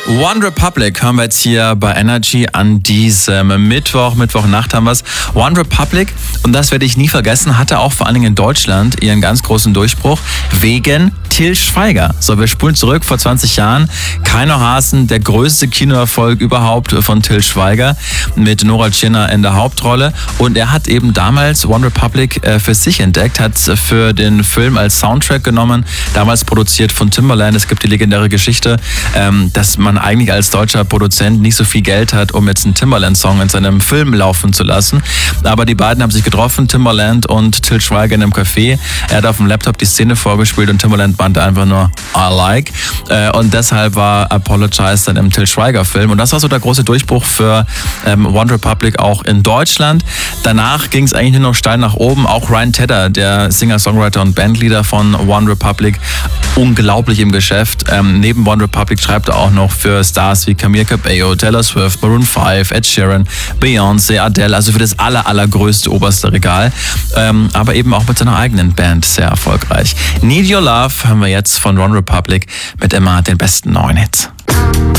One Republic hören wir jetzt hier bei Energy an diesem Mittwochnacht haben wir es. One Republic, und das werde ich nie vergessen, hatte auch vor allen Dingen in Deutschland ihren ganz großen Durchbruch wegen Til Schweiger. So, wir spulen zurück vor 20 Jahren. Keiner Hasen, der größte Kinoerfolg überhaupt von Til Schweiger mit Nora Tschirner in der Hauptrolle. Und er hat eben damals One Republic für sich entdeckt, hat es für den Film als Soundtrack genommen, damals produziert von Timbaland. Es gibt die legendäre Geschichte, dass man eigentlich als deutscher Produzent nicht so viel Geld hat, um jetzt einen Timbaland-Song in seinem Film laufen zu lassen. Aber die beiden haben sich getroffen, Timbaland und Til Schweiger in einem Café. Er hat auf dem Laptop die Szene vorgespielt und Timbaland meinte einfach nur I like. Und deshalb war Apologize dann im Til Schweiger-Film. Und das war so der große Durchbruch für One Republic auch in Deutschland. Danach ging es eigentlich nur noch steil nach oben. Auch Ryan Tedder, der Singer-Songwriter und Bandleader von One Republic, unglaublich im Geschäft. Neben One Republic schreibt er auch noch für Stars wie Camila Cabello, Taylor Swift, Maroon 5, Ed Sheeran, Beyoncé, Adele, also für das allergrößte oberste Regal. Aber eben auch mit seiner eigenen Band sehr erfolgreich. Need Your Love hören wir jetzt von One Republic mit immer den besten neuen Hits.